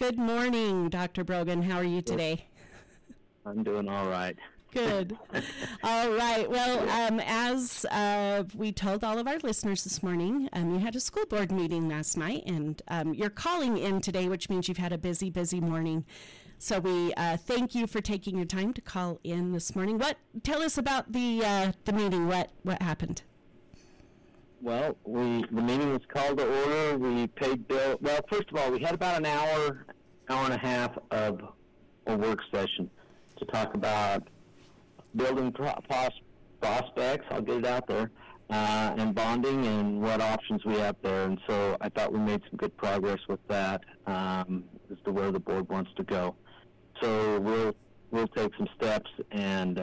Good morning, Dr. Brogan. How are you today? I'm doing all right. Good. All right. Well, as we told all of our listeners this morning, you had a school board meeting last night, and you're calling in today, which means you've had a busy, busy morning. So we thank you for taking your time to call in this morning. Tell us about the meeting. What happened? Well, the meeting was called to order. We paid bill. Well, first of all, we had about an hour and a half of a work session to talk about building prospects, I'll get it out there, and bonding and what options we have there. And so I thought we made some good progress with that as to where the board wants to go. So we'll take some steps and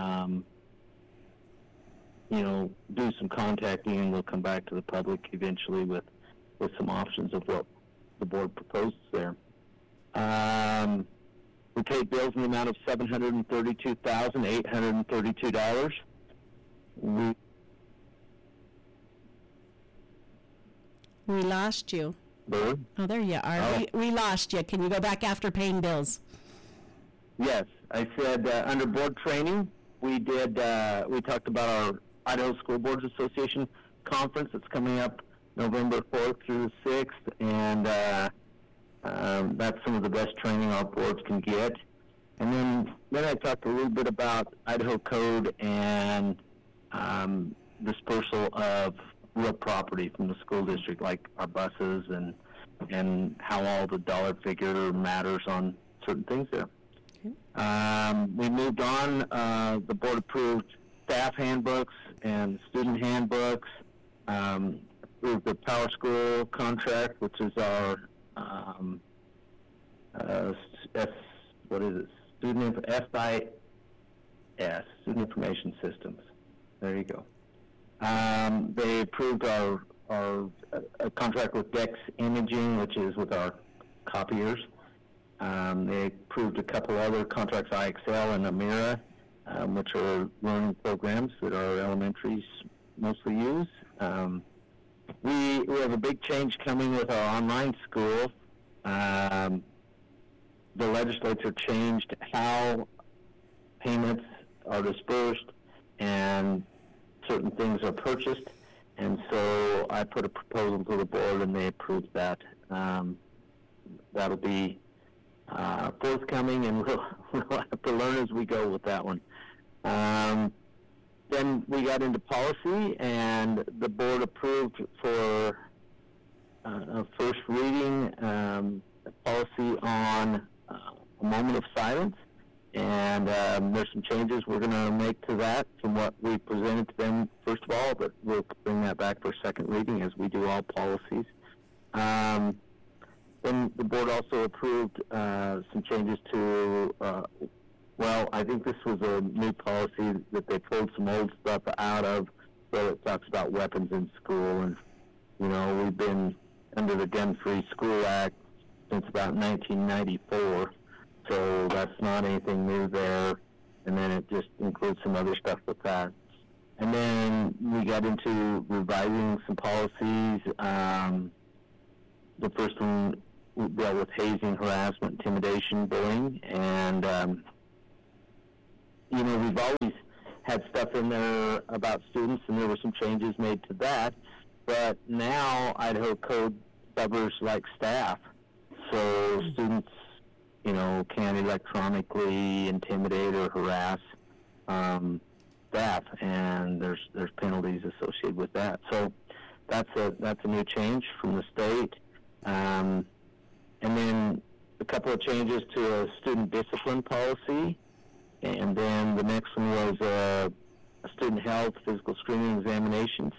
do some contacting, and we'll come back to the public eventually with some options of what the board proposes there. We paid bills in the amount of $732,832. We lost you. Board? Oh, there you are. Oh. We lost you. Can you go back after paying bills? Yes. I said under board training, we talked about our Idaho School Boards Association conference that's coming up November 4th through the 6th, and that's some of the best training our boards can get. And then I talked a little bit about Idaho Code and dispersal of real property from the school district, like our buses and how all the dollar figure matters on certain things there. Okay. We moved on. The board approved staff handbooks and student handbooks. Approved the Power School contract, which is our Student Information Systems. There you go. They approved our contract with Dex Imaging, which is with our copiers. They approved a couple other contracts, IXL and Amira, which are learning programs that our elementaries mostly use. We have a big change coming with our online school. The legislature changed how payments are dispersed and certain things are purchased, and so I put a proposal to the board and they approved that. That'll be forthcoming, and we'll have to learn as we go with that one. Then we got into policy, and the board approved for a first reading a policy on a moment of silence, and there's some changes we're going to make to that from what we presented to them first of all, but we'll bring that back for second reading as we do all policies. Then the board also approved some changes to, I think this was a new policy that they pulled some old stuff out of, where it talks about weapons in school, and, we've been under the Gun-Free School Act since about 1994, so that's not anything new there, and then it just includes some other stuff with that. And then we got into revising some policies. The first one dealt with hazing, harassment, intimidation, bullying, and, we've always had stuff in there about students, and there were some changes made to that, but now Idaho Code covers like staff, so students, can electronically intimidate or harass staff, and there's penalties associated with that. So that's a new change from the state. And then a couple of changes to a student discipline policy, and then the next one was a student health physical screening examinations.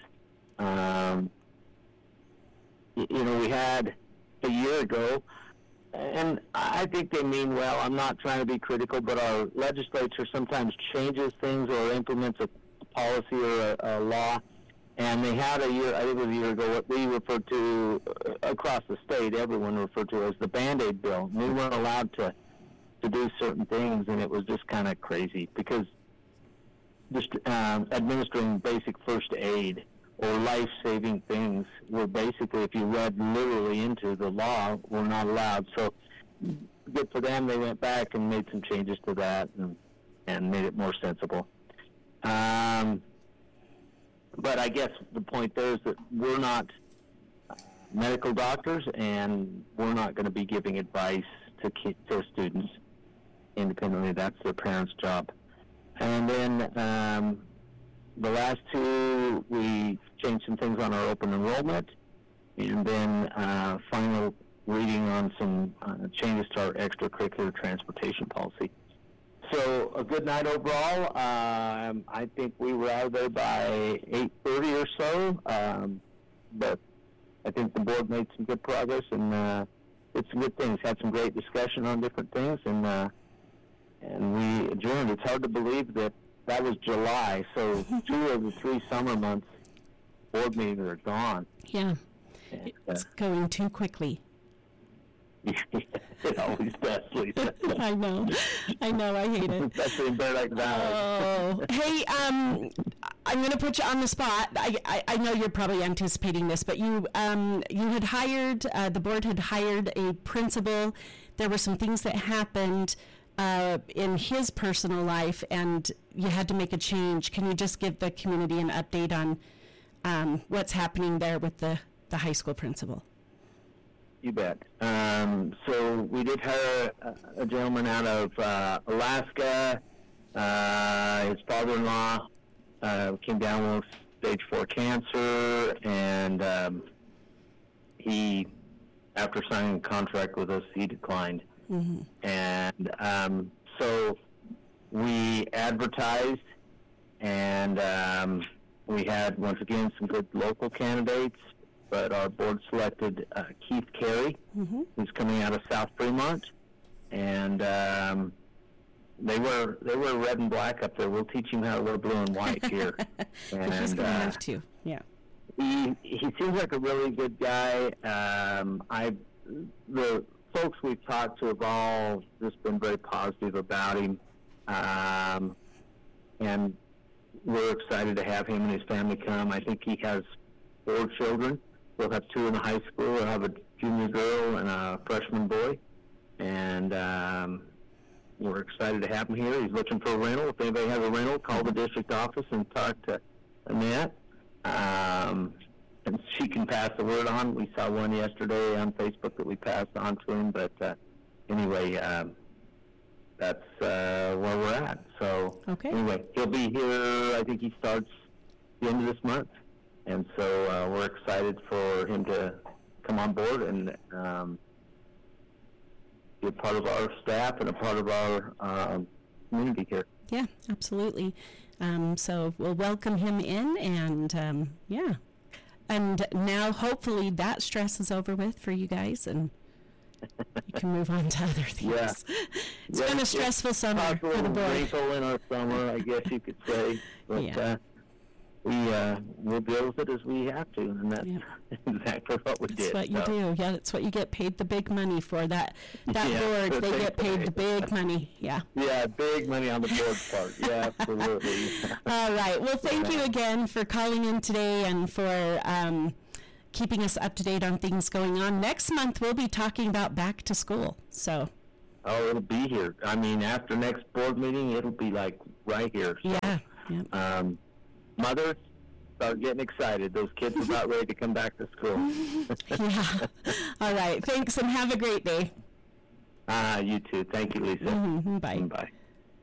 We had a year ago, and I think they mean well. I'm not trying to be critical, but our legislature sometimes changes things or implements a policy or a law. And they had a year, I think it was a year ago, what we referred to across the state, everyone referred to as the Band-Aid bill. We weren't allowed to do certain things, and it was just kind of crazy because just administering basic first aid or life-saving things were basically, if you read literally into the law, were not allowed. So good for them. They went back and made some changes to that and made it more sensible. But I guess the point there is that we're not medical doctors, and we're not going to be giving advice to students independently. That's their parents' job. And then the last two, we changed some things on our open enrollment, and then final reading on some changes to our extracurricular transportation policy. So a good night overall. I think we were out of there by 8:30 or so, but I think the board made some good progress, and did some good things. Had some great discussion on different things, and we adjourned. It's hard to believe that was July, so 2 of the 3 summer months board meetings are gone. Yeah, and, it's going too quickly. It always does, Lisa. I know, I hate it. Especially in Bear Lake Valley. Oh, hey, I'm going to put you on the spot. I know you're probably anticipating this, but you had hired, the board had hired a principal. There were some things that happened in his personal life, and you had to make a change. Can you just give the community an update on what's happening there with the high school principal? You bet. So we did hire a gentleman out of Alaska. His father-in-law came down with stage 4 cancer, and he, after signing a contract with us, he declined. Mm-hmm. And so we advertised, and we had, once again, some good local candidates. But our board selected Keith Carey, mm-hmm. who's coming out of South Fremont, and they wear red and black up there. We'll teach him how to wear blue and white here. And he's going to have to, yeah. He seems like a really good guy. The folks we've talked to have all just been very positive about him, and we're excited to have him and his family come. I think he has 4 children. We'll have 2 in the high school. We'll have a junior girl and a freshman boy. And we're excited to have him here. He's looking for a rental. If anybody has a rental, call the district office and talk to Annette. And she can pass the word on. We saw one yesterday on Facebook that we passed on to him. But anyway, that's where we're at. So anyway, he'll be here. I think he starts the end of this month. And so we're excited for him to come on board and be a part of our staff and a part of our community here. Yeah, absolutely. So we'll welcome him in, and yeah. And now hopefully that stress is over with for you guys, and you can move on to other things. Yeah. It's been a stressful summer for the board. Wrinkle in our summer, I guess you could say. But, yeah. We'll deal with it as we have to, and that's exactly what we did. That's what you do. Yeah, that's what you get paid the big money for. That board, they get paid the big money. Yeah. Yeah, big money on the board's part. Yeah, absolutely. All right. Well, thank you again for calling in today and for keeping us up to date on things going on. Next month, we'll be talking about back to school. So. Oh, it'll be here. I mean, after next board meeting, it'll be like right here. So, yeah. Yeah. Mothers, start getting excited. Those kids are about ready to come back to school. Yeah. All right. Thanks, and have a great day. You too. Thank you, Lisa. Mm-hmm. Bye. Bye.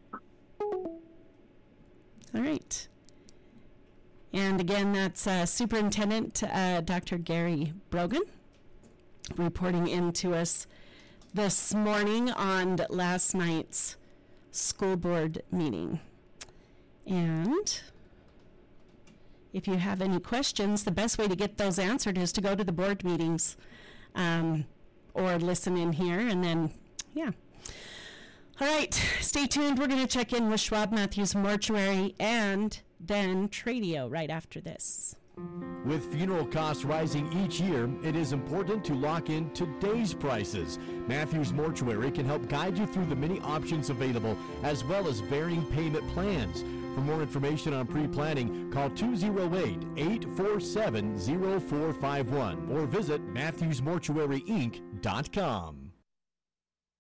All right. And again, that's Superintendent Dr. Gary Brogan reporting in to us this morning on last night's school board meeting. And if you have any questions, the best way to get those answered is to go to the board meetings or listen in here, and then, yeah. All right, stay tuned. We're going to check in with Schwab Matthews Mortuary and then Tradio right after this. With funeral costs rising each year, it is important to lock in today's prices. Matthews Mortuary can help guide you through the many options available, as well as varying payment plans. For more information on pre-planning, call 208-847-0451 or visit MatthewsMortuaryInc.com.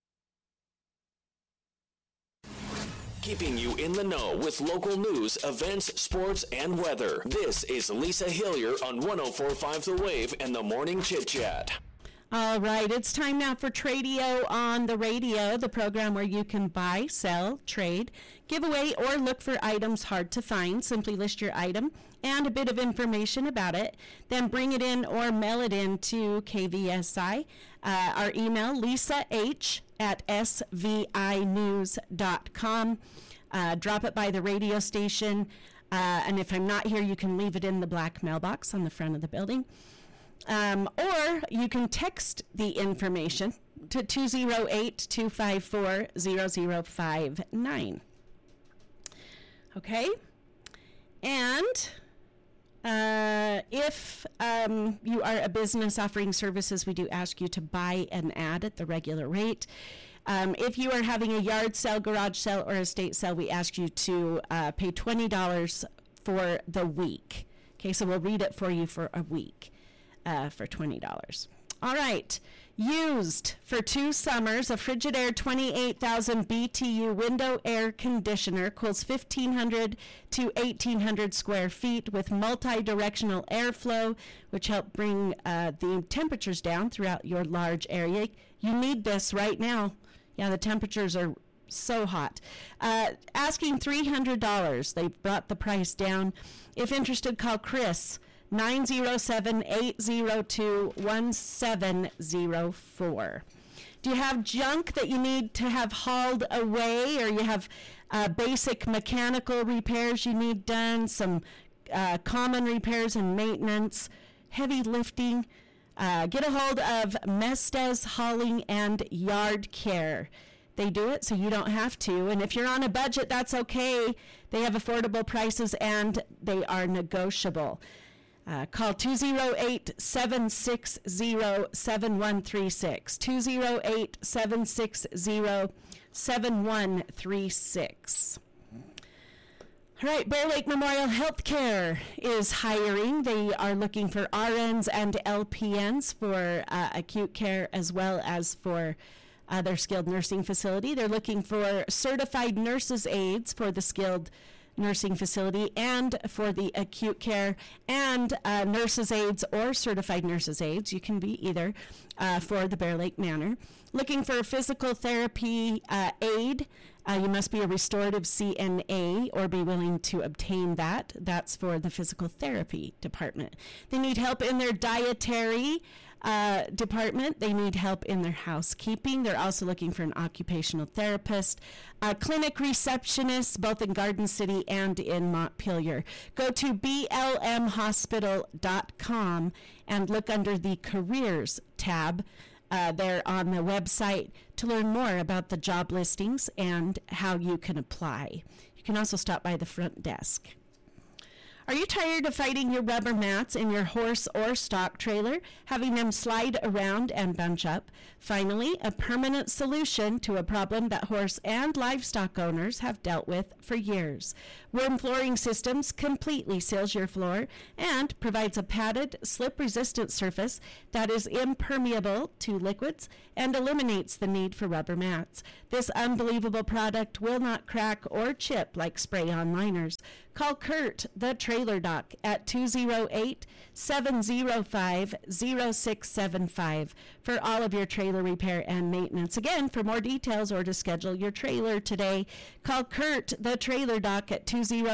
keeping you in the know with local news, events, sports, and weather. This is Lisa Hillier on 104.5 The Wave and the Morning Chit Chat. All right, it's time now for Tradio on the Radio, the program where you can buy, sell, trade, give away, or look for items hard to find. Simply list your item and a bit of information about it, then bring it in or mail it in to KVSI. Our email, lisah@svinews.com. Drop it by the radio station, and if I'm not here, you can leave it in the black mailbox on the front of the building. Or you can text the information to 208-254-0059. Okay? And if you are a business offering services, we do ask you to buy an ad at the regular rate. If you are having a yard sale, garage sale, or estate sale, we ask you to pay $20 for the week. Okay, so we'll read it for you for a week. For $20. All right. Used for 2 summers, a Frigidaire 28,000 BTU window air conditioner cools 1,500 to 1,800 square feet with multi-directional airflow, which help bring the temperatures down throughout your large area. You need this right now. Yeah, the temperatures are so hot. Asking $300. They brought the price down. If interested, call Chris. 907-802-1704. Do you have junk that you need to have hauled away, or you have basic mechanical repairs you need done, some common repairs and maintenance, heavy lifting? Get a hold of Mestez Hauling and Yard Care. They do it so you don't have to. And if you're on a budget, that's okay. They have affordable prices and they are negotiable. Call 208-760-7136. 208-760-7136. All right, Bear Lake Memorial Healthcare is hiring. They are looking for RNs and LPNs for acute care as well as for their skilled nursing facility. They're looking for certified nurses aides for the skilled nursing facility and for the acute care, and nurses aides or certified nurses aides. You can be either for the Bear Lake Manor. Looking for a physical therapy aide. You must be a restorative CNA or be willing to obtain that. That's for the physical therapy department. They need help in their dietary department. They need help in their housekeeping. They're also looking for an occupational therapist, clinic receptionist, both in Garden City and in Montpelier. Go to blmhospital.com and look under the careers tab there on the website to learn more about the job listings and how you can apply. You can also stop by the front desk. Are you tired of fighting your rubber mats in your horse or stock trailer, having them slide around and bunch up? Finally, a permanent solution to a problem that horse and livestock owners have dealt with for years. Worm Flooring Systems completely seals your floor and provides a padded, slip-resistant surface that is impermeable to liquids and eliminates the need for rubber mats. This unbelievable product will not crack or chip like spray-on liners. Call Kurt, the Trailer Doc, at 208-705-0675 for all of your trailer repair and maintenance. Again, for more details or to schedule your trailer today, call Kurt, the Trailer Doc, at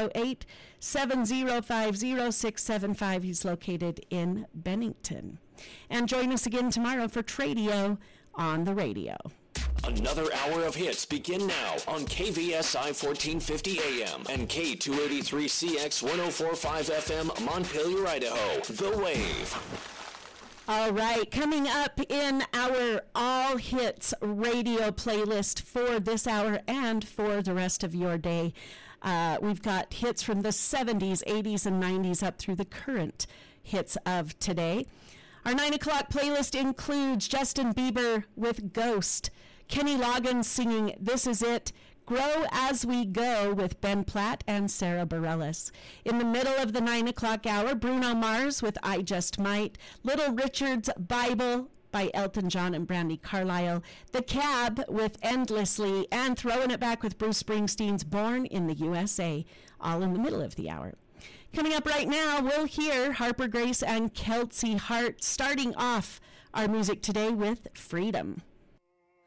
208-705-0675. He's located in Bennington. And join us again tomorrow for Tradio on the Radio. Another hour of hits begin now on KVSI 1450 AM and K283CX 104.5 FM, Montpelier, Idaho. The Wave. All right, coming up in our All Hits radio playlist for this hour and for the rest of your day, we've got hits from the 70s, 80s, and 90s up through the current hits of today. Our 9 o'clock playlist includes Justin Bieber with Ghost, Kenny Loggins singing This Is It, Grow As We Go with Ben Platt and Sarah Bareilles. In the middle of the 9 o'clock hour, Bruno Mars with I Just Might, Little Richard's Bible by Elton John and Brandi Carlile, The Cab with Endlessly, and Throwing It Back with Bruce Springsteen's Born in the USA, all in the middle of the hour. Coming up right now, we'll hear Harper Grace and Kelsey Hart starting off our music today with Freedom.